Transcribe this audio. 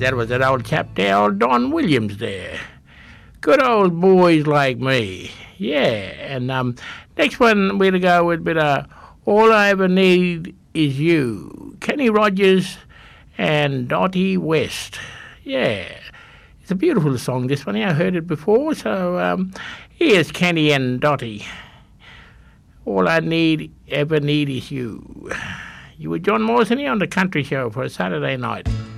that was that old chap there, old Don Williams there. Good old boys like me. Yeah, and next one we're going to go with a bit of All I Ever Need Is You. Kenny Rogers and Dottie West. Yeah, it's a beautiful song, this one. I heard it before, so here's Kenny and Dottie. All I ever need is you. You were John Morrison here on The Country Show for a Saturday night.